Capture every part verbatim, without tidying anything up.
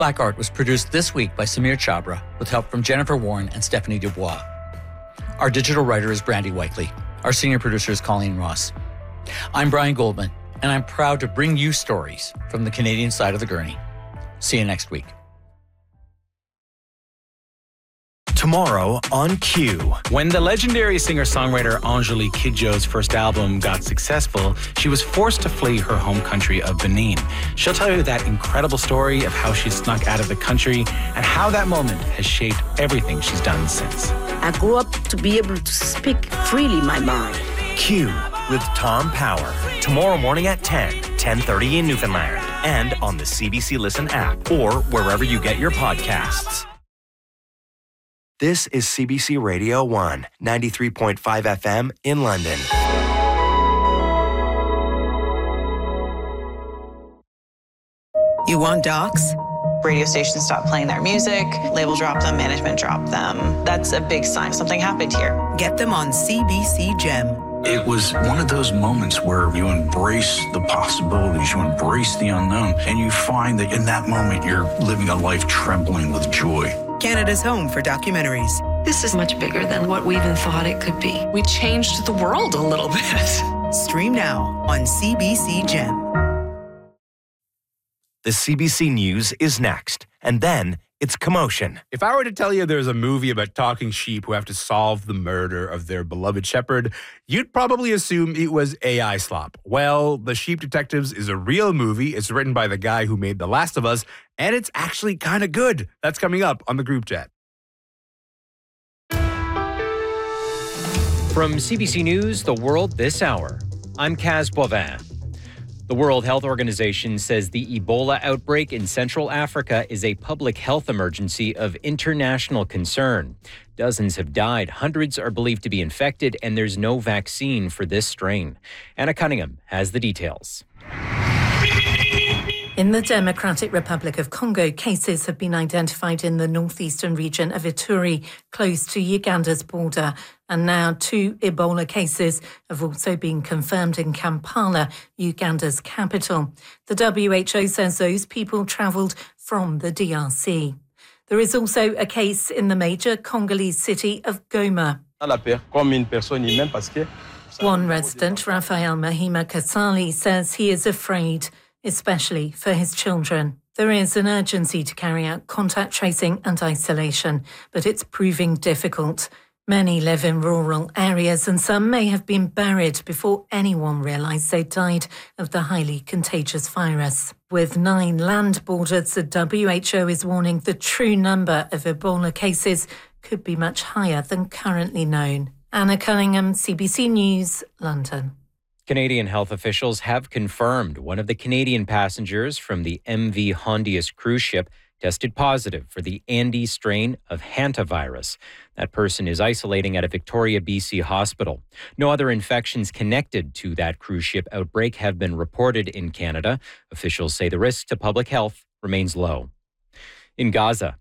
Black Art was produced this week by Samir Chabra with help from Jennifer Warren and Stephanie Dubois. Our digital writer is Brandy Whiteley. Our senior producer is Colleen Ross. I'm Brian Goldman, and I'm proud to bring you stories from the Canadian side of the gurney. See you next week. Tomorrow on Q. When the legendary singer-songwriter Angélique Kidjo's first album got successful, she was forced to flee her home country of Benin. She'll tell you that incredible story of how she snuck out of the country and how that moment has shaped everything she's done since. I grew up to be able to speak freely my mind. Q with Tom Power. Tomorrow morning at ten, ten thirty in Newfoundland. And on the C B C Listen app or wherever you get your podcasts. This is C B C Radio one, ninety-three point five F M in London. You want docs? Radio stations stop playing their music, label drop them, management drop them. That's a big sign something happened here. Get them on C B C Gem. It was one of those moments where you embrace the possibilities, you embrace the unknown, and you find that in that moment you're living a life trembling with joy. Canada's home for documentaries. This is much bigger than what we even thought it could be. We changed the world a little bit. Stream now on C B C Gem. The C B C News is next, and then it's Commotion. If I were to tell you there's a movie about talking sheep who have to solve the murder of their beloved shepherd, you'd probably assume it was A I slop. Well, The Sheep Detectives is a real movie. It's written by the guy who made The Last of Us, and it's actually kind of good. That's coming up on the group chat. From C B C News, The World This Hour, I'm Kaz Boivin. The World Health Organization says the Ebola outbreak in Central Africa is a public health emergency of international concern. Dozens have died, hundreds are believed to be infected, and there's no vaccine for this strain. Anna Cunningham has the details. In the Democratic Republic of Congo, cases have been identified in the northeastern region of Ituri, close to Uganda's border. And now two Ebola cases have also been confirmed in Kampala, Uganda's capital. The W H O says those people travelled from the D R C. There is also a case in the major Congolese city of Goma. One resident, Raphael Mahima Kasali, says he is afraid, especially for his children. There is an urgency to carry out contact tracing and isolation, but it's proving difficult. Many live in rural areas and some may have been buried before anyone realised they died of the highly contagious virus. With nine land borders, the W H O is warning the true number of Ebola cases could be much higher than currently known. Anna Cunningham, C B C News, London. Canadian health officials have confirmed one of the Canadian passengers from the M V Hondius cruise ship tested positive for the Andes strain of hantavirus. That person is isolating at a Victoria, B C hospital. No other infections connected to that cruise ship outbreak have been reported in Canada. Officials say the risk to public health remains low. In Gaza,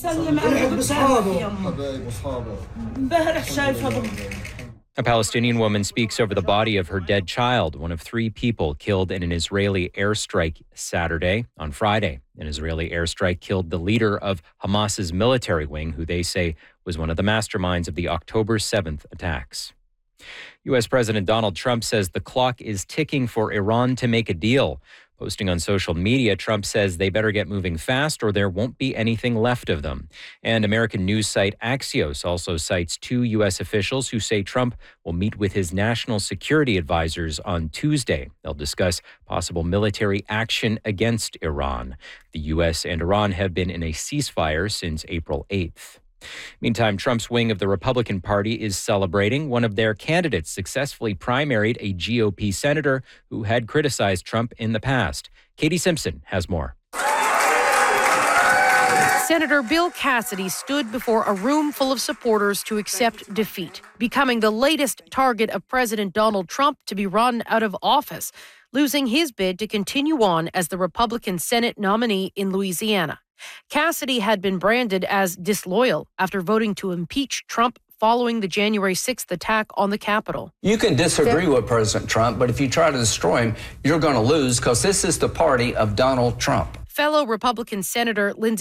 a Palestinian woman speaks over the body of her dead child, one of three people killed in an Israeli airstrike Saturday. On Friday, an Israeli airstrike killed the leader of Hamas's military wing, who they say was one of the masterminds of the October seventh attacks. U S President Donald Trump says the clock is ticking for Iran to make a deal. Posting on social media, Trump says they better get moving fast or there won't be anything left of them. And American news site Axios also cites two U S officials who say Trump will meet with his national security advisors on Tuesday. They'll discuss possible military action against Iran. The U S and Iran have been in a ceasefire since April eighth. Meantime, Trump's wing of the Republican Party is celebrating. One of their candidates successfully primaried a G O P senator who had criticized Trump in the past. Katie Simpson has more. Senator Bill Cassidy stood before a room full of supporters to accept defeat, becoming the latest target of President Donald Trump to be run out of office, losing his bid to continue on as the Republican Senate nominee in Louisiana. Cassidy had been branded as disloyal after voting to impeach Trump following the January sixth attack on the Capitol. You can disagree with President Trump, but if you try to destroy him, you're going to lose because this is the party of Donald Trump. Fellow Republican Senator Lindsey